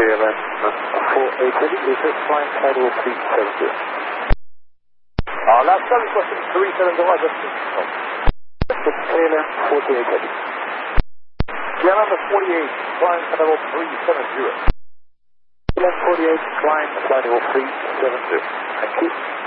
KLM 48 Heavy, is this flying flight level 370? Last service question 370, KLM 48 Heavy. KLM 48, flying flight level 370. KLM 48, flying flight level 370. Thank you.